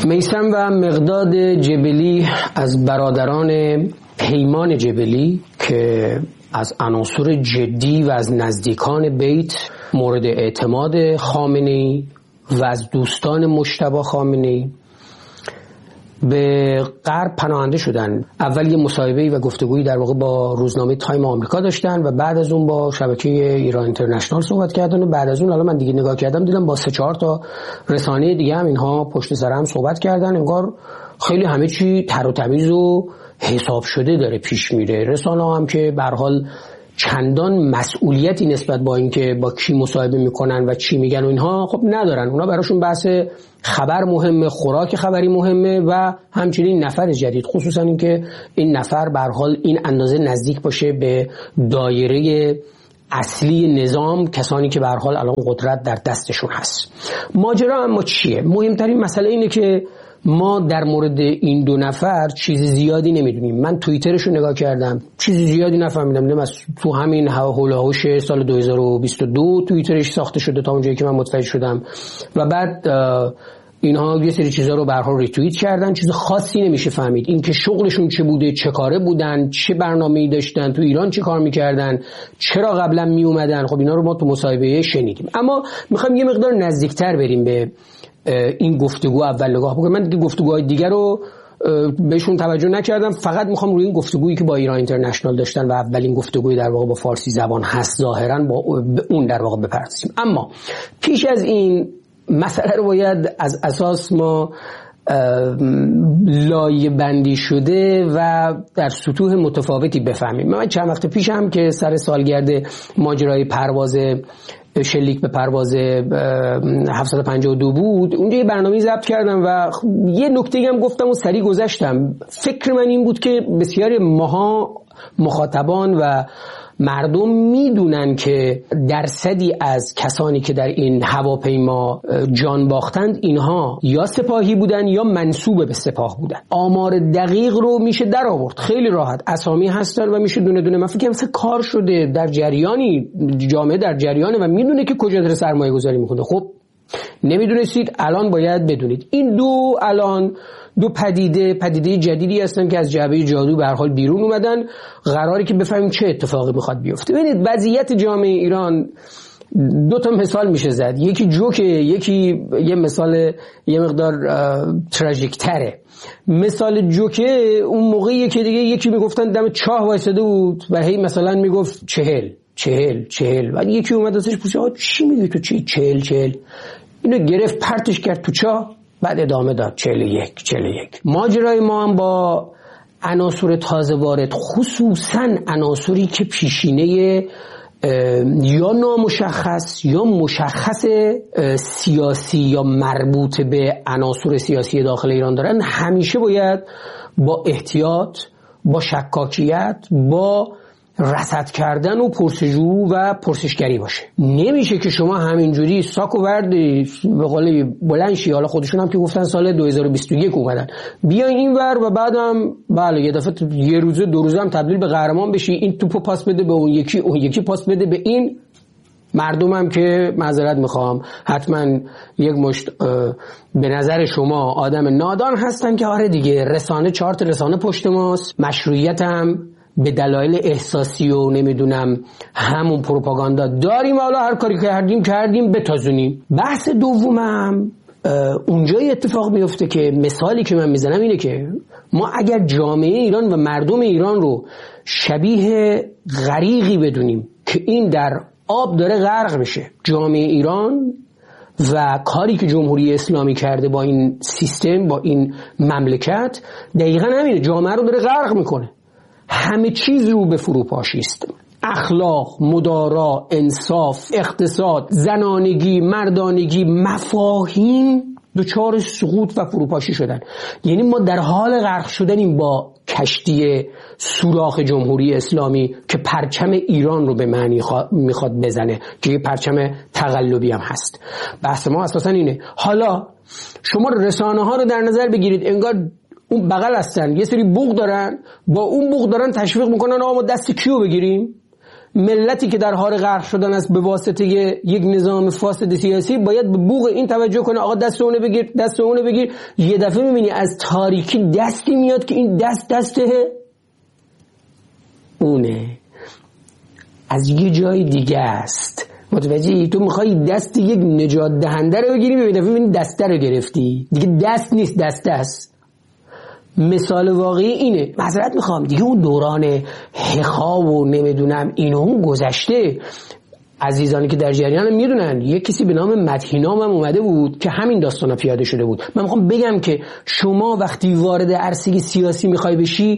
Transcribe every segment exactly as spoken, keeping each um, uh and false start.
میثم و مقداد جبلی از برادران پیمان جبلی که از عناصر جدی و از نزدیکان بیت مورد اعتماد خامنه‌ای و از دوستان مجتبی خامنه‌ای به غرب پناهنده شدن. اول یه مصاحبه‌ای و گفتگویی در واقع با روزنامه تایم آمریکا داشتن و بعد از اون با شبکه ایران اینترنشنال صحبت کردن و بعد از اون الان من دیگه نگاه کردم دیدم با سه چهار تا رسانه دیگه هم اینها پشت سر هم صحبت کردن. انگار خیلی همه چی تر و تمیز و حساب شده داره پیش میره. رسانه‌ها هم که به هر حال چندان مسئولیتی نسبت با اینکه با کی مصاحبه میکنن و چی میگن و اینها خب ندارن. اونا براشون بحث خبر مهمه، خوراک خبری مهمه و همچنین نفر جدید، خصوصا اینکه این نفر به هر حال این اندازه نزدیک باشه به دایره اصلی نظام، کسانی که به هر حال الان قدرت در دستشون هست. ماجرا اما چیه؟ مهمترین مسئله اینه که ما در مورد این دو نفر چیز زیادی نمیدونیم. من توییترش رو نگاه کردم، چیز زیادی نفهمیدم. نمیدونم از تو همین هول و هوش سال دو هزار و بیست و دو توییترش ساخته شده تا اونجایی که من متوجه شدم و بعد اینها یه سری چیزا رو به هر حال ریتوییت کردن. چیز خاصی نمیشه فهمید. این که شغلشون چه بوده، چه کاره بودن، چه برنامه‌ای داشتن، تو ایران چه کار میکردن، چرا قبلا میومدن، خب اینا رو ما تو مصاحبه شنیدیم. اما میخوایم یه مقدار نزدیکتر بریم به این گفتگو. اول نگاه بکنم. من دیگه گفتگوهای دیگر رو بهشون توجه نکردم، فقط میخوام روی این گفتگویی که با ایران اینترنشنال داشتن و اولین گفتگوی در واقع با فارسی زبان هست ظاهرا با اون در واقع بپردازیم. اما پیش از این مسئله رو باید از اساس ما لایه بندی شده و در سطوح متفاوتی بفهمیم. من چند وقت پیش هم که سر سالگرد ماجرای پرواز شلیک به پرواز هفتصد و پنجاه و دو بود، اونجا یه برنامه‌ای ضبط کردم و یه نکته‌ای هم گفتم و سریع گذشتم. فکر من این بود که بسیاری ماها مخاطبان و مردم میدونن که درصدی از کسانی که در این هواپیما جان باختند اینها یا سپاهی بودن یا منسوب به سپاه بودن. آمار دقیق رو میشه در آورد خیلی راحت، اسامی هستن و میشه دونه دونه. من فکر کنم کار شده در جریانی، جامعه در جریانه و میدونه که کجا داره سرمایه گذاری میکنه. خب نمیدونستید، الان باید بدونید. این دو الان دو پدیده پدیده جدیدی هستن که از جعبه جادو به هر حال بیرون اومدن. قراره که بفهمیم چه اتفاقی میخواد بیفته. ببینید وضعیت جامعه ایران دو تا مثال میشه زد. یکی جوکه، یکی یه مثال یه مقدار تراژیک تره. مثال جوکه اون موقعیه که دیگه یکی میگفتن دم چاه وایساده بود و هی مثلا میگفت چهل چهل چهل و یکی اومد ازش پرسید چی میگی تو، چی چهل چهل؟ اینو گرفت پرتش کرد تو چاه، بعد ادامه داد چهل و یک چهل و یک. ماجرای ما هم با عناصر تازه وارد، خصوصا عناصری که پیشینه یا نامشخص یا مشخص سیاسی یا مربوط به عناصر سیاسی داخل ایران دارن، همیشه باید با احتیاط، با شکاکیت، با رصد کردن و پرسجو و پرسشگری باشه. نمیشه که شما همینجوری ساک و وردی به قول بلند شی. حالا خودشون هم که گفتن سال دو هزار و بیست و یک اومدن، بیاین این ور و بعدم بله یه دفعه یه روزه دو روزه هم تبدیل به قهرمان بشی، این توپو پاس بده به اون یکی، اون یکی پاس بده به این. مردمم که معذرت میخوام حتما یک مشت به نظر شما آدم نادان هستن که آره دیگه رسانه، چهار تا رسانه پشت ماست، مشروعیت هم به دلایل احساسی و نمیدونم همون پروپاگاندا داریم، حالا هر کاری کردیم کردیم بتازونیم. بحث دومم اونجای اتفاق میفته که مثالی که من میزنم اینه که ما اگر جامعه ایران و مردم ایران رو شبیه غریقی بدونیم که این در آب داره غرق میشه، جامعه ایران و کاری که جمهوری اسلامی کرده با این سیستم، با این مملکت، دقیقاً همینه، جامعه رو داره غرق میکنه. همه چیز رو به فروپاشی است. اخلاق، مدارا، انصاف، اقتصاد، زنانگی، مردانگی، مفاهیم دچار سقوط و فروپاشی شدن. یعنی ما در حال غرق شدنیم با کشتی سوراخ جمهوری اسلامی که پرچم ایران رو به معنی میخواد بزنه، که یه پرچم تقلبی هم هست. بحث ما اساسا اینه. حالا شما رسانه ها رو در نظر بگیرید، انگار اون بغل هستن، یه سری بوق دارن، با اون بوق دارن تشویق میکنن آقا ما دست کیو بگیریم. ملتی که در حال غرق شدن است به واسطه یک نظام فاسد سیاسی باید به بوق این توجه کنه آقا دست اونه بگیر دست اونه بگیر. یه دفعه میبینی از تاریکی دستی میاد که این دست دسته اونه، از یه جای دیگه است. متوجهی؟ تو میخوای دست یک نجات دهنده رو بگیری، ببین ببین دسته رو گرفتی دیگه، دست نیست دسته است. مثال واقعی اینه. معذرت میخوام دیگه، اون دوران حقا و نمیدونم اینو اون گذشته. عزیزانی که در جریان میدونن یک کسی به نام مدحینام هم اومده بود که همین داستانا پیاده شده بود. من میخوام بگم که شما وقتی وارد عرصه سیاسی میخوای بشی،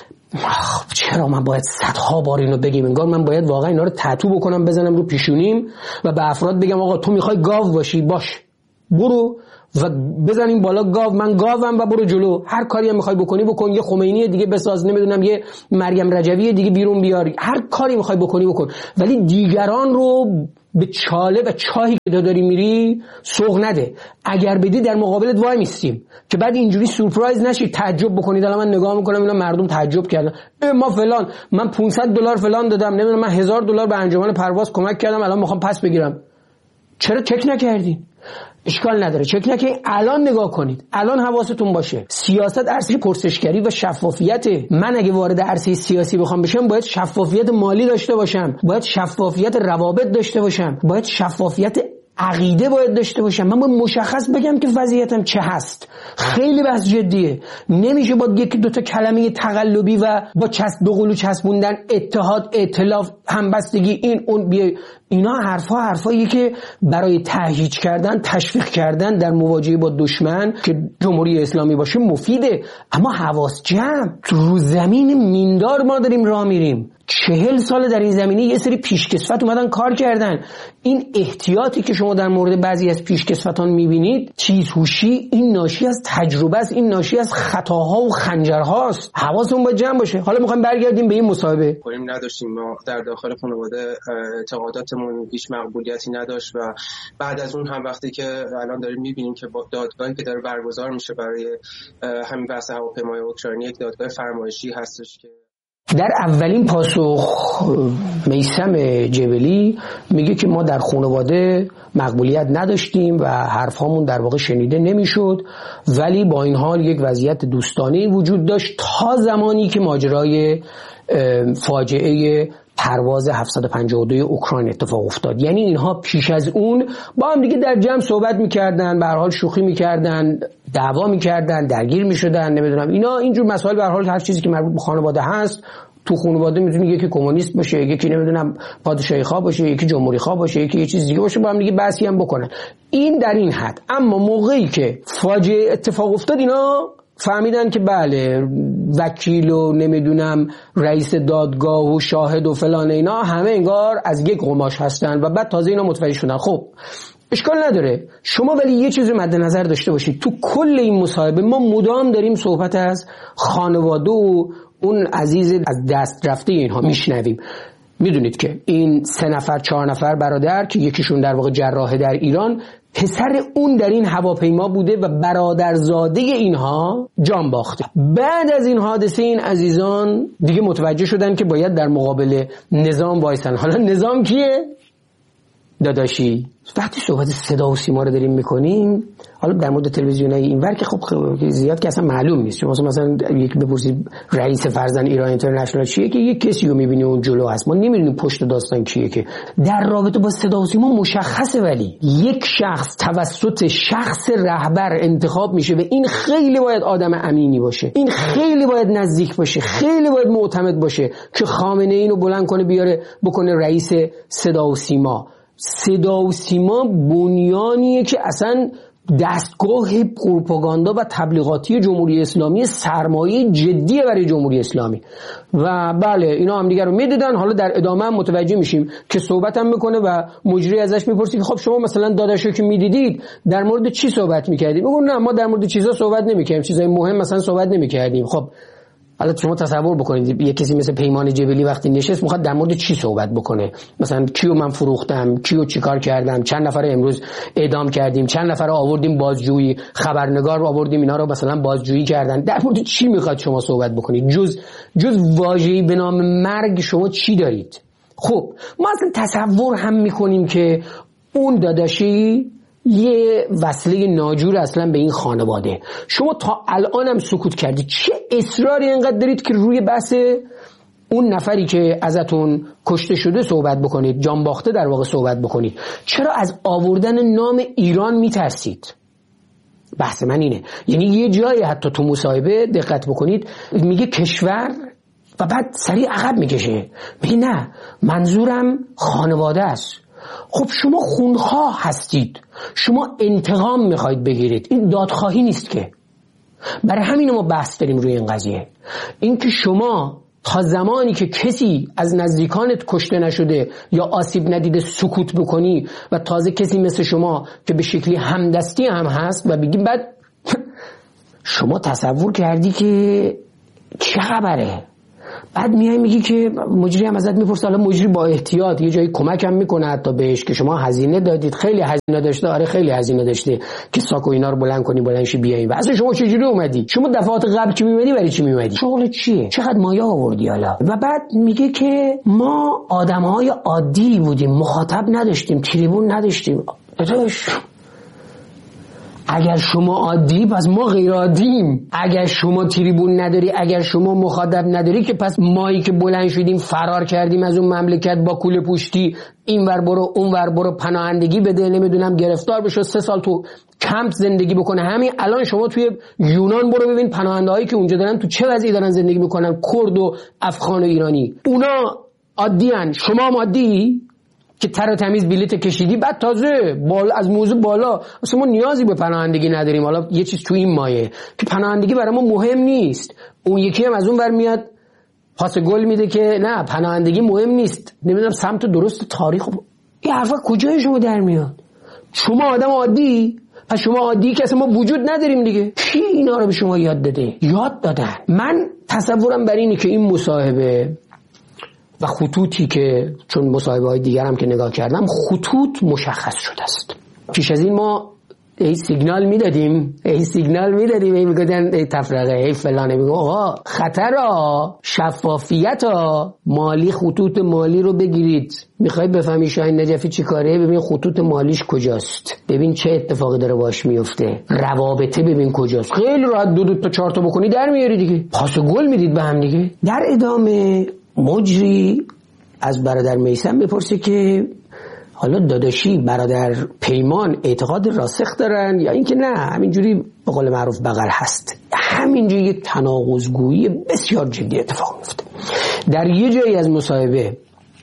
چرا من باید صدها بار اینو بگیم؟ انگار من باید واقعا اینا رو تتو بکنم بزنم رو پیشونیم و به افراد بگم آقا تو میخوای گاو باشی، باش برو و بزنیم بالا گاو، من گاوم و برو جلو، هر کاری هم میخوای بکنی بکن، یه خمینی دیگه بساز، نمیدونم یه مریم رجبی دیگه بیرون بیاری، هر کاری میخوای بکنی بکن، ولی دیگران رو به چاله و چاهی که داری میری سوق نده. اگر بدی در مقابلت وای میستیم که بعد اینجوری سورپرایز نشی، تعجب بکنید. الان من نگاه میکنم اینا مردم تعجب کردن، ما فلان، من پانصد دلار فلان دادم، نمیدونم من هزار دلار به انجمن پرواز کمک کردم، الان میخوام پس بگیرم. چرا چک نکردین؟ اشکال نداره، چک نکنید. الان نگاه کنید، الان حواستون باشه سیاست عرصه پرسشگری و شفافیت. من اگه وارد عرصه سیاسی بخوام بشم باید شفافیت مالی داشته باشم، باید شفافیت روابط داشته باشم، باید شفافیت عقیده باید داشته باشم. من باید مشخص بگم که وضعیتم چه هست. خیلی بحث جدیه، نمیشه با یک دو تا کلمه تقلبی و با چسب دو قلو چسبوندن اتحاد، ائتلاف، همبستگی، این اون بیای. اینا حرفا حرفایی که برای تهییج کردن، تشویق کردن در مواجهه با دشمن که جمهوری اسلامی باشه مفیده، اما حواس جمع. رو زمین میندار ما داریم راه میریم. چهل سال در این زمینه یه سری پیشکسوت اومدن کار کردن. این احتیاطی که شما در مورد بعضی از پیشکسوتان میبینید، تیزهوشی، این ناشی از تجربه است، این ناشی از خطاها و خنجرهاست. حواستون باید جمع باشه. حالا میخوایم برگردیم به این مصاحبه. کنیم نداشتیم ما در داخل خانواده اعتقاداتمون هیچ مقبولیتی نداشت و بعد از اون هم وقتی که الان داریم میبینیم که با دادگاهی که داره برگزار میشه برای همین بحث هواپیمای اوکراینی، یک دادگاه فرمایشی هستش که در اولین پاسخ میثم جبلی میگه که ما در خانواده مقبولیت نداشتیم و حرفامون در واقع شنیده نمیشد، ولی با این حال یک وضعیت دوستانه وجود داشت تا زمانی که ماجرای فاجعه پرواز هفتصد و پنجاه و دو اوکراین اتفاق افتاد. یعنی اینها پیش از اون با هم دیگه در جمع صحبت میکردن، به هر حال شوخی میکردن، دعوا میکردن، درگیر میشدن، نمیدونم اینا اینجور مسائل. به هر حال هر چیزی که مربوط به خانواده هست، تو خانواده میتونه یکی کمونیست باشه، یکی نمیدونم پادشاهی خواه باشه، یکی جمهوری خواه باشه، یکی یه چیز دیگه باشه، با هم دیگه بحثی هم بکنن. این در این حد. اما موقعی که فاجعه اتفاق افتاد اینا فهمیدن که بله وکیل و نمیدونم رئیس دادگاه و شاهد و فلان اینا همه انگار از یک قماش هستن و بعد تازه اینا متوجه شدن. خب اشکال نداره، شما ولی یه چیز رو مد نظر داشته باشید. تو کل این مصاحبه ما مدام داریم صحبت از خانواده و اون عزیز از دست رفته اینها میشنویم. میدونید که این سه نفر چهار نفر برادر که یکیشون در واقع جراح در ایران، پسر اون در این هواپیما بوده و برادرزاده اینها جان باخته. بعد از این حادثه این عزیزان دیگه متوجه شدن که باید در مقابل نظام وایسن. حالا نظام کیه؟ داداشی وقتی صحبت صدا و سیما رو داریم میکنیم، حالا در مورد تلویزیونای اینور که خب زیاد که اصلا معلوم نیست. شما مثلا یک بپرسید رئیس فرزند ایران اینترنشنال چیه که یک کسی رو میبینی اون جلو هست، ما نمیدونیم پشت داستان کیه. که در رابطه با صدا و سیما مشخصه، ولی یک شخص توسط شخص رهبر انتخاب میشه و این خیلی باید آدم امینی باشه، این خیلی باید نزدیک باشه، خیلی باید معتمد باشه که خامنه اینو بلند کنه بیاره بکنه رئیس صدا و سیما. صدا و سیما بنیانیه که اصلا دستگاه پروپاگاندا و تبلیغاتی جمهوری اسلامی، سرمایه جدیه برای جمهوری اسلامی. و بله اینا هم دیگر رو میدیدن. حالا در ادامه هم متوجه میشیم که صحبت هم میکنه و مجری ازش میپرسی که خب شما مثلا داداشو که میدیدید در مورد چی صحبت میکردید؟ میگن نه ما در مورد چیزا صحبت نمیکردیم، چیزای مهم مثلا صحبت نمیکردیم. خب حالا شما تصور بکنید یه کسی مثل پیمان جبلی وقتی نشست میخواد در مورد چی صحبت بکنه؟ مثلا کیو من فروختم، کیو چیکار کردم، چند نفر امروز اعدام کردیم، چند نفر آوردیم بازجویی، خبرنگار رو آوردیم اینا رو مثلا بازجویی کردن. در مورد چی میخواد شما صحبت بکنید؟ جز جز واژه‌ای به نام مرگ شما چی دارید؟ خب ما اصلا تصور هم میکنیم که اون داداشی یه وصله ناجور اصلا به این خانواده. شما تا الان هم سکوت کردید، چه اصراری اینقدر دارید که روی بحث اون نفری که ازتون کشته شده صحبت بکنید، جان باخته در واقع صحبت بکنید؟ چرا از آوردن نام ایران میترسید؟ بحث من اینه. یعنی یه جایی حتی تو مصاحبه دقت بکنید میگه کشور و بعد سریع عقب میکشه، میگه نه منظورم خانواده است. خب شما خونخواه هستید، شما انتقام میخواید بگیرید، این دادخواهی نیست که. برای همین ما بحث داریم روی این قضیه، این که شما تا زمانی که کسی از نزدیکانت کشته نشده یا آسیب ندیده سکوت بکنی و تازه کسی مثل شما که به شکلی همدستی هم هست و بگیم بعد شما تصور کردی که چه خبره، بعد میای میگی که مجری هم ازت میپرسه، حالا مجری با احتیاط یه جایی کمک هم میکنه حتی بهش که شما هزینه دادید، خیلی هزینه داشته، آره خیلی هزینه داشته که ساکو اینا رو بلند کنی بلندشی بیایی. و اصلا شما چجوری اومدی؟ شما دفعات قبل که میومدی برای چی میومدی؟ شغل چیه؟ چقدر مایه آوردی حالا؟ و بعد میگه که ما آدمهای عادی بودیم، مخاطب نداشتیم، تریبون نداشتیم. داداش اگر شما عادی پس ما غیر عادیم، اگر شما تریبون نداری، اگر شما مخاطب نداری که پس مایی که بلند شدیم فرار کردیم از اون مملکت با کوله پوشتی، این ور برو اون ور برو پناهندگی بده، نمیدونم گرفتار بشو سه سال تو کمپ زندگی بکنه. همین الان شما توی یونان برو ببین پناهنده‌هایی که اونجا دارن تو چه وضعی دارن زندگی میکنن، کرد و افغان و ایرانی. اونا عادیان، شما هم عادی که تر و تمیز بلیت کشیدی، بعد تازه بال از موضوع بالا اصلا ما نیازی به پناهندگی نداریم. حالا یه چیز تو این مایه که پناهندگی برای ما مهم نیست، اون یکی هم از اون ور میاد پاس گل میده که نه پناهندگی مهم نیست، نمیدونم سمت درست تاریخ. این حرفا کجای شما در میاد؟ شما آدم عادی، پس شما عادی که اصلا ما وجود نداریم دیگه. کی اینا رو به شما یاد داده؟ یاد دادن. من تصورم بر اینه که این مصاحبه و خطوطی که چون مصاحبه های دیگر هم که نگاه کردم خطوط مشخص شده است. پیش از این ما ای سیگنال میدادیم ای سیگنال میدادیم ای میگفتن ای تفرقه ای فلانه، میگم آقا خطر ها، شفافیت ها، مالی خطوط مالی رو بگیرید. میخواید بفهمی شاهین نجفی چی کاره؟ ببین خطوط مالیش کجاست، ببین چه اتفاقی داره باش میفته، روابطه ببین کجاست. خیلی راحت دو دو تا چهار تا بکنی در میاری دیگه، پاس گل میدید به هم دیگه. در ادامه مجری از برادر میثم بپرسه که حالا داداشی برادر پیمان اعتقاد راسخ دارن یا اینکه نه همینجوری به قول معروف بغل هست. همینجوری یک تناقض‌گویی بسیار جدی اتفاق میفته. در یه جایی از مصاحبه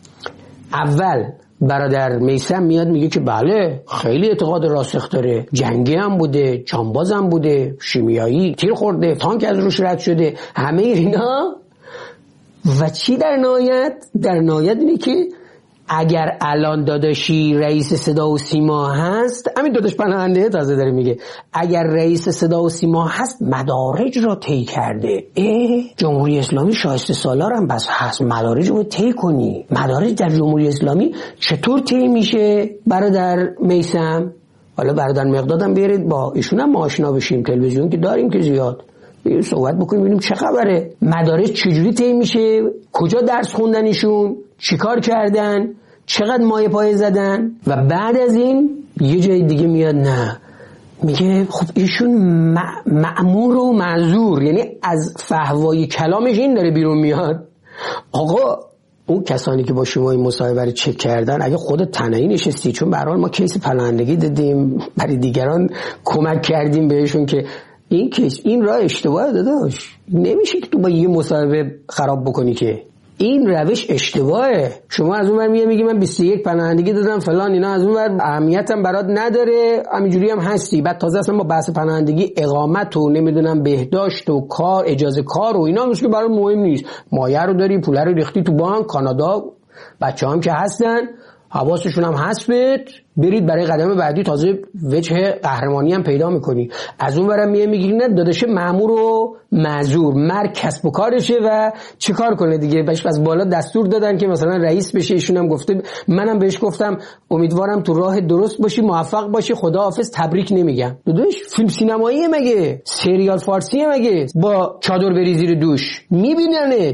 اول برادر میثم میاد میگه که بله خیلی اعتقاد راسخ داره، جنگی هم بوده، جانباز هم بوده، شیمیایی تیر خورده، تانک از روش رد شده، همه اینا. و چی در نهایت؟ در نهایت اینه که اگر الان داداشی رئیس صدا و سیما هست، همین داداش پناهنده تازه داره میگه اگر رئیس صدا و سیما هست مدارج را طی کرده. اه جمهوری اسلامی شایسته سالار هم بس هست، مدارج رو طی کنی. مدارج در جمهوری اسلامی چطور طی میشه برادر میثم؟ حالا برادر مقدادم بیارید با ایشون هم آشنا بشیم، تلویزیون که داریم که زیاد بگیم صحبت بکنیم ببینیم چه خبره، مدارج چجوری طی میشه، کجا درس خوندن ایشون، چیکار کردن، چقدر مایه پایه زدن. و بعد از این یه جای دیگه میاد نه میگه خب ایشون مأمور و معذور، یعنی از فحوای کلامش این داره بیرون میاد. آقا اون کسانی که با شما این مصاحبه رو چک کردن اگه خودت تنهایی نشستی، چون به هر حال ما کیس پناهندگی دادیم برای دیگران کمک کردیم بهشون که این کیس این راه اشتباهه داداش، نمیشه که تو با یه مصاحبه خراب بکنی که این روش اشتباهه. شما از اون ور میگی میگی من بیست و یک پناهندگی دادم فلان اینا، از اون ور اهمیتم برات نداره، همینجوری هم هستی. بعد تازه اصلا با بحث پناهندگی اقامت و نمیدونم بهداشت و کار اجازه کار و اینا مشکل برات مهم نیست، مایه رو داری، پول رو ریختی تو بانک، کانادا بچه‌هام که هستن حواسشون هم هست بهت، برید برای قدم بعدی تازه وجه قهرمانی هم پیدا میکنی. از اون برم میگه میگی نه داداشه مأمور و معذور، مرگ کسب و کارشه و چه کار کنه دیگه. بهش از بالا دستور دادن که مثلا رئیس بشه، ایشون هم گفته، منم بهش گفتم امیدوارم تو راه درست باشی، موفق باشی، خداحافظ، تبریک نمیگم. داداش فیلم سینمایی مگه؟ سریال فارسی مگه؟ با چادر بری زیر دوش میبیننت،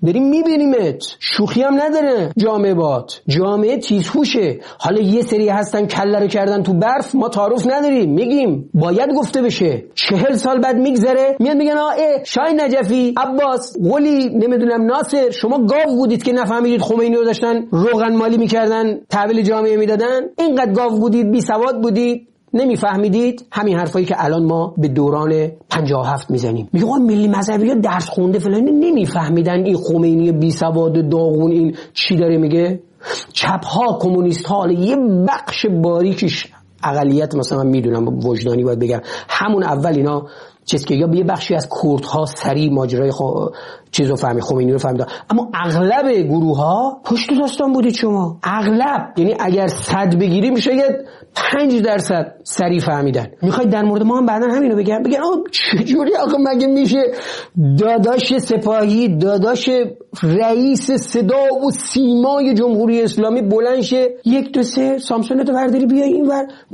بریم میبینیمت. شوخی هم نداره جامعه بات، جامعه تیزهوشه. حالا یه سری هستن کله رو کردن تو برف، ما تعارف نداریم، میگیم باید گفته بشه. چهل سال بعد میگذره میاد میگن آ شاهین نجفی، عباس، قلی، نمیدونم ناصر، شما گاو بودید که نفهمیدید خمینی رو داشتن روغن مالی میکردن تحویل جامعه میدادن؟ اینقدر گاو بودید، بی سواد بودید، نمیفهمیدید؟ همین حرفایی که الان ما به دوران پنجاه و هفت میزنیم، میگه آقا ملی مذهبی ها درس خونده فلان، نمیفهمیدن این خمینی بی سواد داغون این چی داره میگه. چپ ها، کمونیست ها، یه بخش باریکش اقلیت، مثلا من میدونم وجدانی باید بگم همون اول اینا چیز که یا به یه بخشی از کردها سری ماجرای خو... چیزو فهمی، خمینی رو فهمیدن، اما اغلب گروه ها پشت داستان بودید شما. اغلب، یعنی اگر صد بگیری میشه یه پنج درصد سری فهمیدن. میخواید در مورد ما هم بعدن همینو بگم بگن آقا چجوری آقا مگه میشه داداش سپاهی، داداش رئیس صدا و سیمای جمهوری اسلامی بلند شه یک دو سه سامسونتو برداری بیای اینور